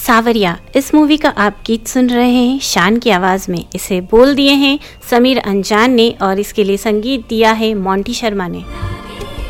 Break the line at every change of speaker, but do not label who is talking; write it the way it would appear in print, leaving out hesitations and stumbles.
सावरिया, इस मूवी का आप गीत सुन रहे हैं शान की आवाज़ में। इसे बोल दिए हैं समीर अंजान ने और इसके लिए संगीत दिया है मोंटी शर्मा ने।